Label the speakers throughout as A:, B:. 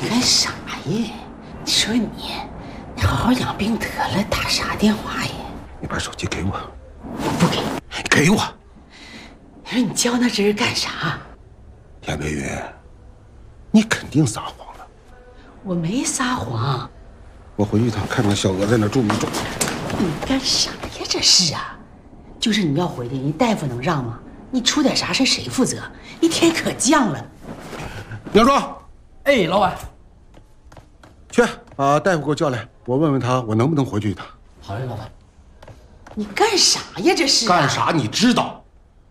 A: 你干啥呀？你说你好好养病得了，打啥电话呀？
B: 你把手机给我。
A: 我不给。
B: 给我。
A: 你说你较那真儿干啥？
B: 严美云，你肯定撒谎了。
A: 我没撒谎。
B: 我回去一趟看看小娥在那住没住。
A: 你干啥呀？这是啊，就是你要回去，人大夫能让吗？你出点啥事谁负责？一天可犟了。
B: 梁庄，
C: 哎，老板，
B: 去把大夫给我叫来，我问问他我能不能回去一趟。
C: 好嘞，老板。
A: 你干啥呀？这是
B: 干啥？你知道？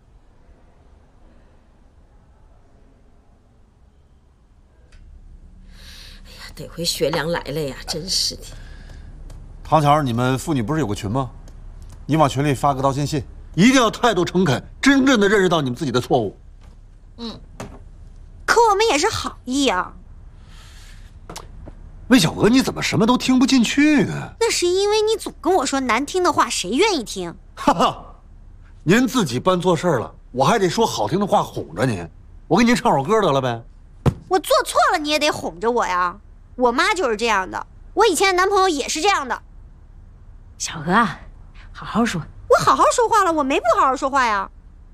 D: 哎呀，得亏学良来了呀，真是的。
E: 唐巧，你们妇女不是有个群吗？你往群里发个道歉信，一定要态度诚恳，真正的认识到你们自己的错误。
F: 可我们也是好意啊。
E: 魏小娥，你怎么什么都听不进去呢？
F: 那是因为你总跟我说难听的话，谁愿意听？
E: 哈哈，您自己办错事了，我还得说好听的话哄着您。我给您唱首歌得了呗。
F: 我做错了你也得哄着我呀。我妈就是这样的，我以前的男朋友也是这样的。
G: 小娥，好好说。
F: 我好好说话了，我没不好好说话呀。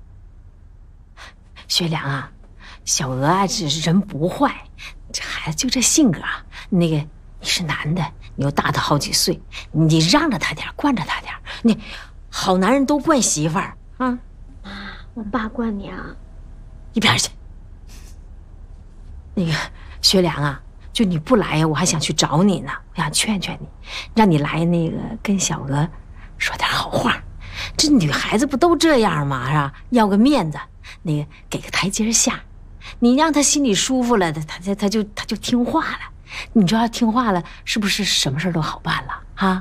G: 学良啊，小娥啊，这人不坏，这孩子就这性格啊。那个你是男的，你又大他好几岁，你让着他点，惯着他点。你好男人都惯媳妇儿啊。
F: 妈，我爸惯你啊。
G: 一边去。那个学良啊，就你不来呀，我还想去找你呢。我想劝劝你，让你来那个跟小娥说点好话。这女孩子不都这样吗？是吧？要个面子，那个给个台阶下，你让她心里舒服了，她就听话了。你说要听话了，是不是什么事都好办了啊？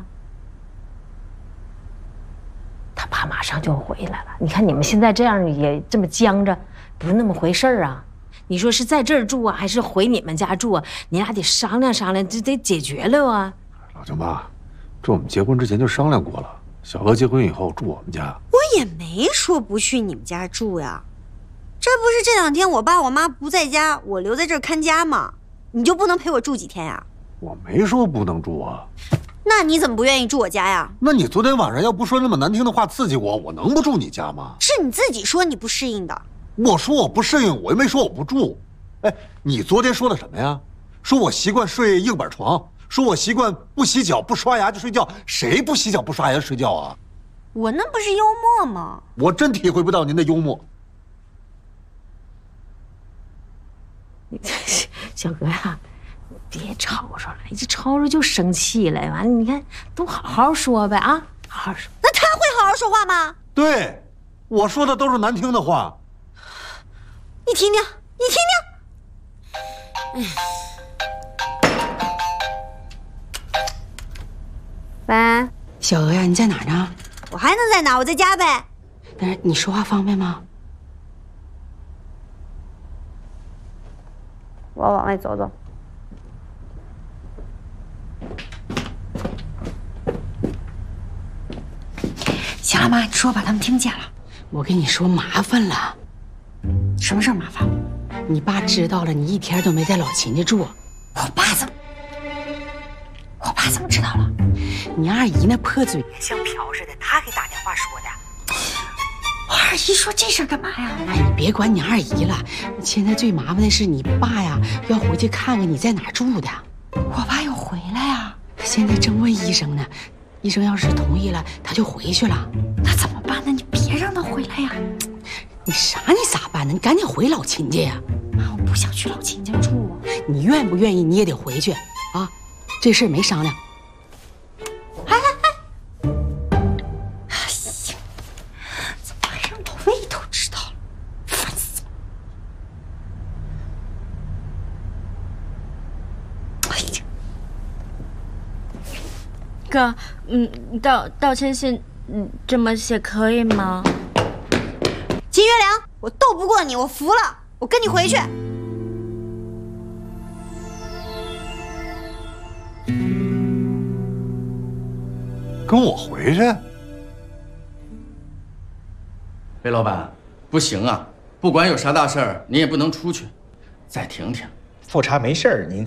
G: 他爸马上就回来了。你看你们现在这样也这么僵着，不是那么回事儿啊。你说是在这儿住啊，还是回你们家住啊？你俩得商量商量，这得解决了啊。
E: 老舅妈，这我们结婚之前就商量过了，小娥结婚以后住我们家。
F: 我也没说不去你们家住呀，这不是这2天我爸我妈不在家，我留在这儿看家吗？你就不能陪我住几天呀？
E: 我没说不能住啊。
F: 那你怎么不愿意住我家呀？
E: 那你昨天晚上要不说那么难听的话刺激我，我能不住你家吗？
F: 是你自己说你不适应的。
E: 我说我不适应，我又没说我不住。哎，你昨天说的什么呀？说我习惯睡硬板床，说我习惯不洗脚不刷牙就睡觉。谁不洗脚不刷牙睡觉啊？
F: 我那不是幽默吗？
E: 我真体会不到您的幽默。
G: 小娥呀，别吵吵了，一吵吵就生气了。完了，你看都好好说呗啊，好好说。
F: 那他会好好说话吗？
E: 对，我说的都是难听的话。
F: 你听听，你听听。喂，
A: 小娥呀，你在哪儿呢？
F: 我还能在哪？我在家呗。
A: 但是你说话方便吗？
F: 我要往外走走。
A: 行了妈，你说吧，他们听见了。我跟你说麻烦了。什么事儿麻烦？你爸知道了，你一天都没在老秦家住。我爸怎么知道了？你二姨那破嘴像瓢似的，他给打电话说的。我二姨说这事儿干嘛呀？哎，你别管你二姨了，现在最麻烦的是你爸呀，要回去看看你在哪儿住的。我爸要回来呀，现在正问医生呢，医生要是同意了，他就回去了。那怎么办呢？你别让他回来呀。你咋办呢？你赶紧回老秦家呀！妈，我不想去老秦家住啊。你愿不愿意？你也得回去啊。这事儿没商量。哎，怎么还让老魏都知道了？烦死了！哎呀，
H: 哥，道歉信，这么写可以吗？
F: 金月良，我斗不过你，我服了，我跟你回去。
E: 跟我回去？
C: 魏老板，不行啊！不管有啥大事儿，您也不能出去，再停停。
I: 复查没事儿，您